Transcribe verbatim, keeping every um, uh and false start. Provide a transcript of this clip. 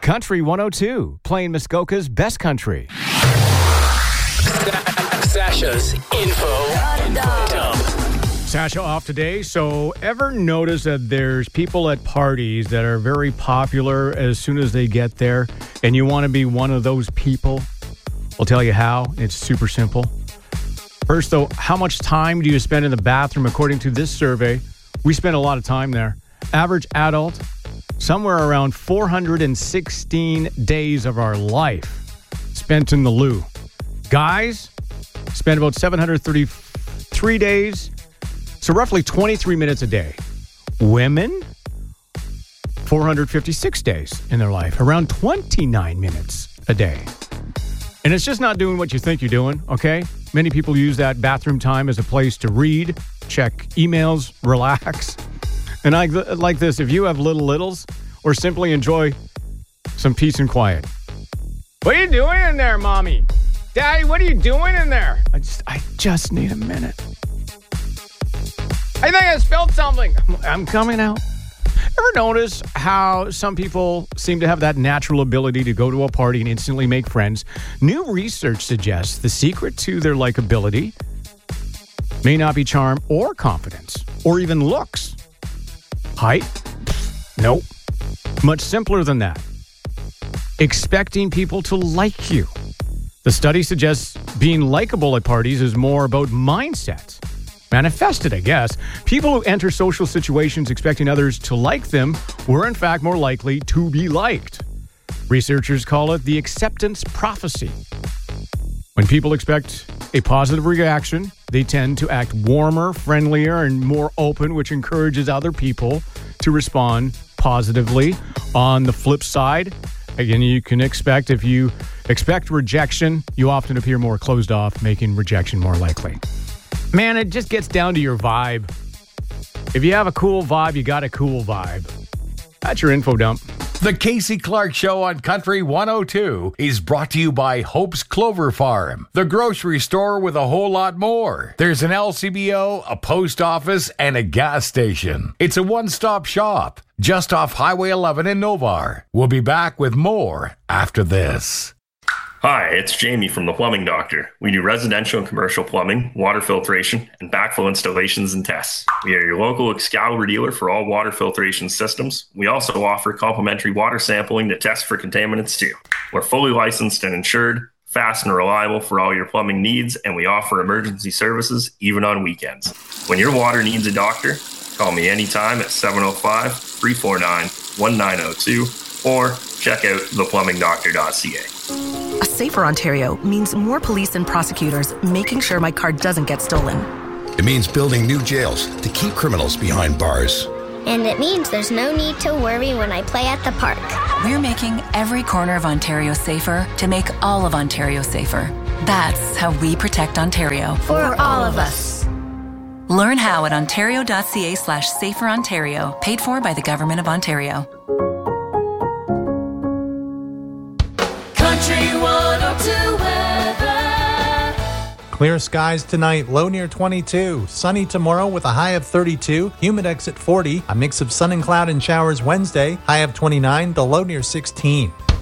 Country one oh two, playing Muskoka's best country. Sasha's info dump. Sasha off today. So ever notice that there's people at parties that are very popular as soon as they get there, and you want to be one of those people? I'll tell you how. It's super simple. First, though, how much time do you spend in the bathroom? According to this survey, we spend a lot of time there. Average adult, somewhere around four hundred sixteen days of our life spent in the loo. Guys spend about seven hundred thirty-three days, so roughly twenty-three minutes a day. Women, four hundred fifty-six days in their life, around twenty-nine minutes a day. And it's just not doing what you think you're doing, okay? Many people use that bathroom time as a place to read, check emails, relax. And I like this, if you have little littles, or simply enjoy some peace and quiet. What are you doing in there, Mommy? Daddy, what are you doing in there? I just I just need a minute. I think I spilled something. I'm coming out. Ever notice how some people seem to have that natural ability to go to a party and instantly make friends? New research suggests the secret to their likability may not be charm or confidence, or even looks. Height? Nope. Much simpler than that. Expecting people to like you. The study suggests being likable at parties is more about mindset. Manifested, I guess. People who enter social situations expecting others to like them were in fact more likely to be liked. Researchers call it the acceptance prophecy. When people expect a positive reaction, they tend to act warmer, friendlier, and more open, which encourages other people to respond positively. On the flip side, again, you can expect if you expect rejection, you often appear more closed off, making rejection more likely. Man, it just gets down to your vibe. If you have a cool vibe, you got a cool vibe. That's your info dump. The Casey Clark Show on Country one oh two is brought to you by Hope's Clover Farm, the grocery store with a whole lot more. There's an L C B O, a post office, and a gas station. It's a one-stop shop just off Highway eleven in Novar. We'll be back with more after this. Hi, it's Jamie from The Plumbing Doctor. We do residential and commercial plumbing, water filtration, and backflow installations and tests. We are your local Excalibur dealer for all water filtration systems. We also offer complimentary water sampling to test for contaminants too. We're fully licensed and insured, fast and reliable for all your plumbing needs, and we offer emergency services even on weekends. When your water needs a doctor, call me anytime at seven oh five, three four nine, one nine oh two or check out the plumbing doctor dot c a. A safer Ontario means more police and prosecutors making sure my car doesn't get stolen. It means building new jails to keep criminals behind bars. And it means there's no need to worry when I play at the park. We're making every corner of Ontario safer to make all of Ontario safer. That's how we protect Ontario. For, For all of us. Learn how at ontario.ca slash safer Ontario. Paid for by the Government of Ontario. Country one oh two weather. Clear skies tonight, low near twenty-two. Sunny tomorrow with a high of thirty-two. Humidex at forty. A mix of sun and cloud and showers Wednesday, high of twenty-nine, the low near sixteen.